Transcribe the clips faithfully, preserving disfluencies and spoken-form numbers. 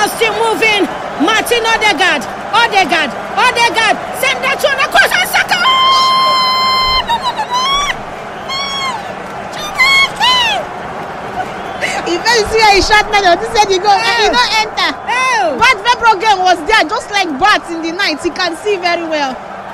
ball still moving. Martin Odegaard. Odegaard. Odegaard. Send that one across and Saka. If you see how he shot now, he said he go, and he don't enter. Oh. But Verbruggen was there, just like bats in the night. He can see very well.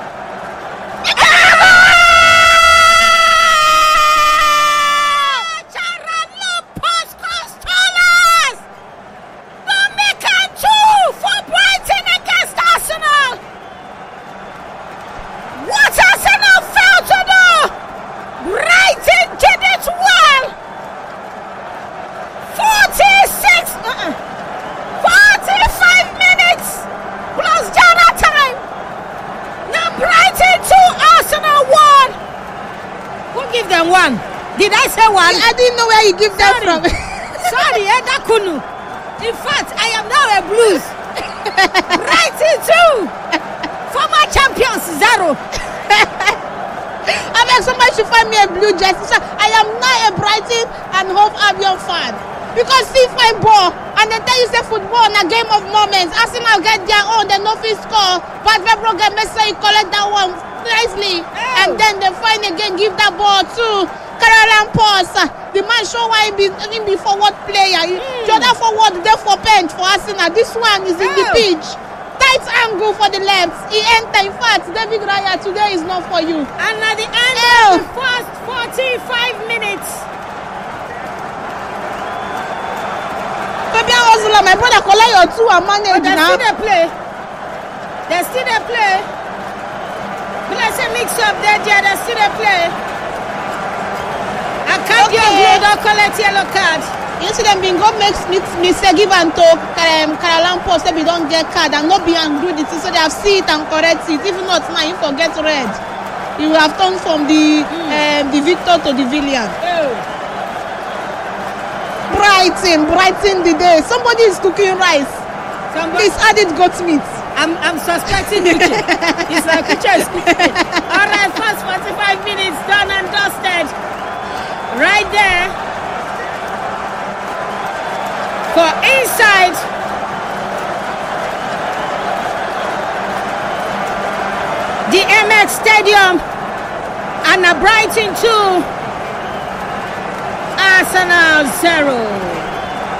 One. Did I say one? I didn't know where you give that Sorry. from. Sorry, Eda Kunu. In fact, I am now a Blues. Right two. Former champions, zero. I mean, somebody should find me a blue jersey. So I am now a Brighton and Hove Albion fan. Because see fine ball, and they tell you say football in a game of moments. Arsenal get their own, they no fit score. But Verbruggen may say you collect that one nicely, oh. And then they find again give that ball to Caroline Pause. The man show why he be, he be forward player. Mm. The other forward there for bench for Arsenal. This one is in oh. the pitch. Tight angle for the left. He enter. In fact, David Raya today is not for you. And at the end oh. of the first forty-five minutes. Fabian Ozula, my brother, collect your two and manage now. They still they play. They still they play. Let's say mix up there, yeah, they still they play. I can't okay. Blue, don't collect yellow card. You see them being go make mistake give and talk um, Caroline Post they don't get card and not be angry with it, so they have see it and correct it. If not now you forget red. You will have turned from the mm. um, the victor to the villain. Oh. Brighton, brighten the day. Somebody is cooking rice. Somebody. Please add it goat meat. I'm I'm suspecting Uche. It's like Uche is cooking. All right, first forty-five minutes done and dusted. Right there. For inside. The Emirates Stadium. And a Brighton two. Arsenal zero.